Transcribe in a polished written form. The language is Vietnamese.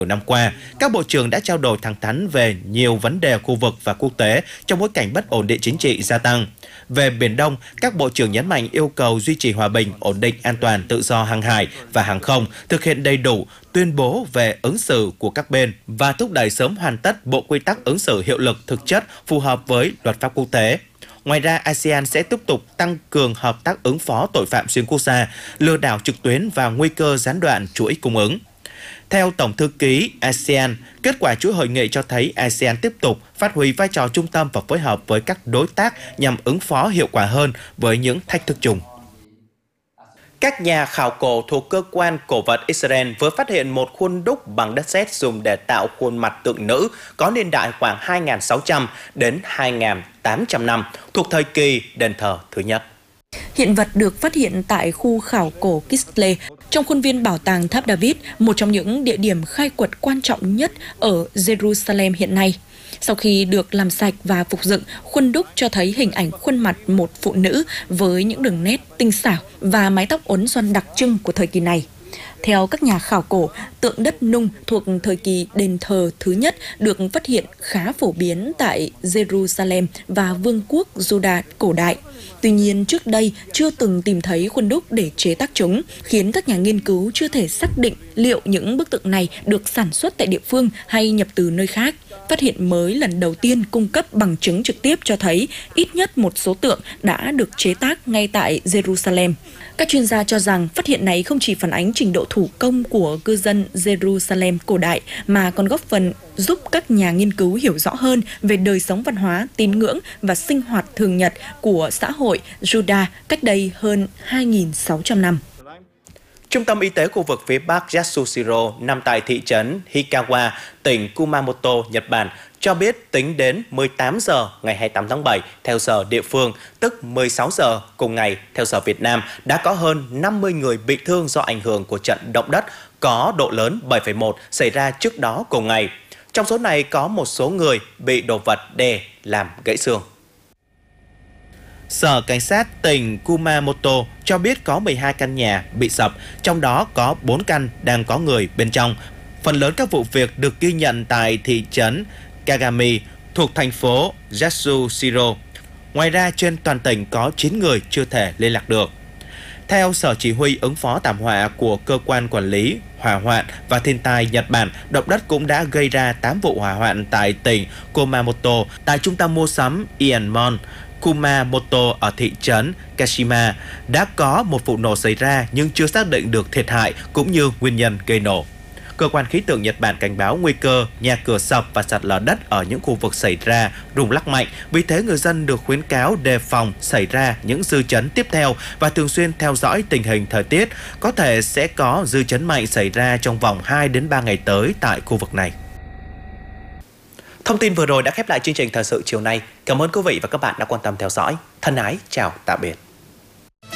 năm qua, các bộ trưởng đã trao đổi thẳng thắn về nhiều vấn đề khu vực và quốc tế trong bối cảnh bất ổn định chính trị gia tăng. Về Biển Đông, các bộ trưởng nhấn mạnh yêu cầu duy trì hòa bình, ổn định, an toàn, tự do hàng hải và hàng không, thực hiện đầy đủ tuyên bố về ứng xử của các bên và thúc đẩy sớm hoàn tất bộ quy tắc ứng xử hiệu lực thực chất phù hợp với luật pháp quốc tế. Ngoài ra, ASEAN sẽ tiếp tục tăng cường hợp tác ứng phó tội phạm xuyên quốc gia, lừa đảo trực tuyến và nguy cơ gián đoạn chuỗi cung ứng. Theo Tổng thư ký ASEAN, kết quả chuỗi hội nghị cho thấy ASEAN tiếp tục phát huy vai trò trung tâm và phối hợp với các đối tác nhằm ứng phó hiệu quả hơn với những thách thức chung. Các nhà khảo cổ thuộc cơ quan cổ vật Israel vừa phát hiện một khuôn đúc bằng đất sét dùng để tạo khuôn mặt tượng nữ có niên đại khoảng 2.600 đến 2.800 năm, thuộc thời kỳ đền thờ thứ nhất. Hiện vật được phát hiện tại khu khảo cổ Kisle, trong khuôn viên bảo tàng Tháp David, một trong những địa điểm khai quật quan trọng nhất ở Jerusalem hiện nay. Sau khi được làm sạch và phục dựng, khuôn đúc cho thấy hình ảnh khuôn mặt một phụ nữ với những đường nét tinh xảo và mái tóc uốn xoăn đặc trưng của thời kỳ này. Theo các nhà khảo cổ, tượng đất nung thuộc thời kỳ đền thờ thứ nhất được phát hiện khá phổ biến tại Jerusalem và Vương quốc Juda cổ đại. Tuy nhiên, trước đây chưa từng tìm thấy khuôn đúc để chế tác chúng, khiến các nhà nghiên cứu chưa thể xác định liệu những bức tượng này được sản xuất tại địa phương hay nhập từ nơi khác. Phát hiện mới lần đầu tiên cung cấp bằng chứng trực tiếp cho thấy ít nhất một số tượng đã được chế tác ngay tại Jerusalem. Các chuyên gia cho rằng phát hiện này không chỉ phản ánh trình độ thủ công của cư dân Jerusalem cổ đại mà còn góp phần giúp các nhà nghiên cứu hiểu rõ hơn về đời sống văn hóa, tín ngưỡng và sinh hoạt thường nhật của xã hội Juda cách đây hơn 2.600 năm. Trung tâm y tế khu vực phía Bắc Yasushiro nằm tại thị trấn Hikawa, tỉnh Kumamoto, Nhật Bản, cho biết tính đến 18 giờ ngày 28 tháng 7 theo giờ địa phương, tức 16 giờ cùng ngày theo giờ Việt Nam, đã có hơn 50 người bị thương do ảnh hưởng của trận động đất có độ lớn 7,1 xảy ra trước đó cùng ngày. Trong số này có một số người bị đồ vật đè làm gãy xương. Sở Cảnh sát tỉnh Kumamoto cho biết có 12 căn nhà bị sập, trong đó có 4 căn đang có người bên trong. Phần lớn các vụ việc được ghi nhận tại thị trấn Kagami thuộc thành phố Yasushiro. Ngoài ra, trên toàn tỉnh có 9 người chưa thể liên lạc được. Theo Sở Chỉ huy ứng phó thảm họa của Cơ quan Quản lý Hỏa hoạn và Thiên tai Nhật Bản, động đất cũng đã gây ra 8 vụ hỏa hoạn tại tỉnh Kumamoto, tại trung tâm mua sắm Ianmon, Kumamoto ở thị trấn Kashima. Đã có một vụ nổ xảy ra nhưng chưa xác định được thiệt hại cũng như nguyên nhân gây nổ. Cơ quan khí tượng Nhật Bản cảnh báo nguy cơ nhà cửa sập và sạt lở đất ở những khu vực xảy ra rung lắc mạnh. Vì thế, người dân được khuyến cáo đề phòng xảy ra những dư chấn tiếp theo và thường xuyên theo dõi tình hình thời tiết. Có thể sẽ có dư chấn mạnh xảy ra trong vòng 2 đến 3 ngày tới tại khu vực này. Thông tin vừa rồi đã khép lại chương trình thời sự chiều nay. Cảm ơn quý vị và các bạn đã quan tâm theo dõi. Thân ái, chào tạm biệt.